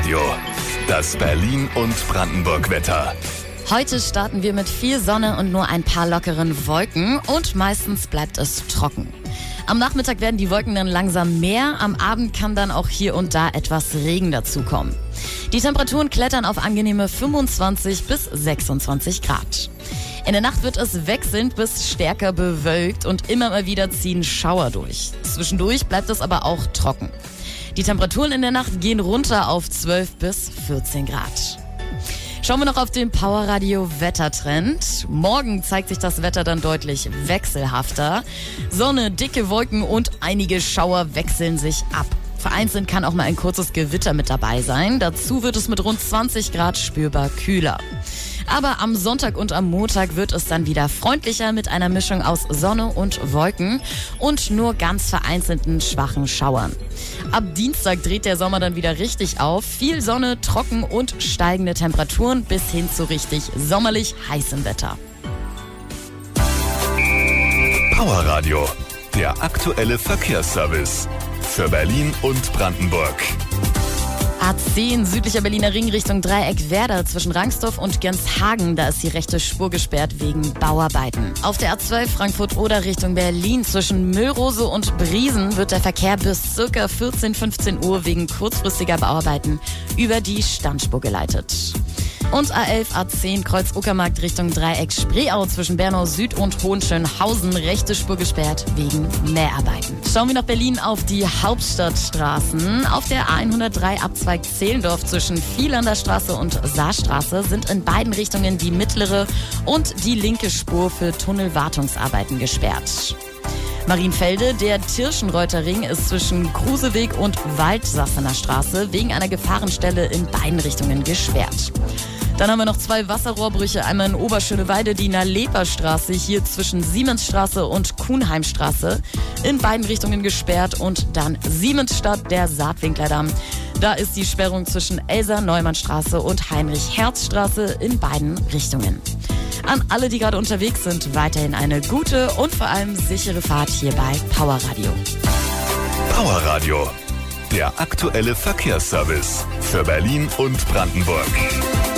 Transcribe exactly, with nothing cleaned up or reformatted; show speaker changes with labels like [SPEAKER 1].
[SPEAKER 1] Radio, das Berlin- und Brandenburg-Wetter.
[SPEAKER 2] Heute starten wir mit viel Sonne und nur ein paar lockeren Wolken und meistens bleibt es trocken. Am Nachmittag werden die Wolken dann langsam mehr, am Abend kann dann auch hier und da etwas Regen dazukommen. Die Temperaturen klettern auf angenehme fünfundzwanzig bis sechsundzwanzig Grad. In der Nacht wird es wechselnd bis stärker bewölkt und immer mal wieder ziehen Schauer durch. Zwischendurch bleibt es aber auch trocken. Die Temperaturen in der Nacht gehen runter auf zwölf bis vierzehn Grad. Schauen wir noch auf den Powerradio-Wettertrend. Morgen zeigt sich das Wetter dann deutlich wechselhafter. Sonne, dicke Wolken und einige Schauer wechseln sich ab. Vereinzelt kann auch mal ein kurzes Gewitter mit dabei sein. Dazu wird es mit rund zwanzig Grad spürbar kühler. Aber am Sonntag und am Montag wird es dann wieder freundlicher mit einer Mischung aus Sonne und Wolken und nur ganz vereinzelten schwachen Schauern. Ab Dienstag dreht der Sommer dann wieder richtig auf. Viel Sonne, trocken und steigende Temperaturen bis hin zu richtig sommerlich heißem Wetter.
[SPEAKER 1] Powerradio, der aktuelle Verkehrsservice für Berlin und Brandenburg.
[SPEAKER 2] A zehn, südlicher Berliner Ring Richtung Dreieck Werder zwischen Rangsdorf und Genshagen. Da ist die rechte Spur gesperrt wegen Bauarbeiten. Auf der A zwölf Frankfurt-Oder Richtung Berlin zwischen Müllrose und Briesen wird der Verkehr bis ca. vierzehn, fünfzehn Uhr wegen kurzfristiger Bauarbeiten über die Standspur geleitet. Und A elf, A zehn, Kreuz Uckermarkt Richtung Dreieck Spreeau zwischen Bernau Süd und Hohenschönhausen. Rechte Spur gesperrt wegen Mäharbeiten. Schauen wir nach Berlin auf die Hauptstadtstraßen. Auf der A hundertdrei Abzweig Zehlendorf zwischen Vielander Straße und Saarstraße sind in beiden Richtungen die mittlere und die linke Spur für Tunnelwartungsarbeiten gesperrt. Marienfelde, der Tirschenreuter Ring ist zwischen Kruseweg und Waldsassener Straße wegen einer Gefahrenstelle in beiden Richtungen gesperrt. Dann haben wir noch zwei Wasserrohrbrüche, einmal in Oberschöneweide, die Nalepa-Straße, hier zwischen Siemensstraße und Kuhnheimstraße, in beiden Richtungen gesperrt und dann Siemensstadt, der Saatwinklerdamm. Da ist die Sperrung zwischen Elsa-Neumannstraße und Heinrich-Herz-Straße in beiden Richtungen. An alle, die gerade unterwegs sind, weiterhin eine gute und vor allem sichere Fahrt hier bei Powerradio.
[SPEAKER 1] Powerradio, der aktuelle Verkehrsservice für Berlin und Brandenburg.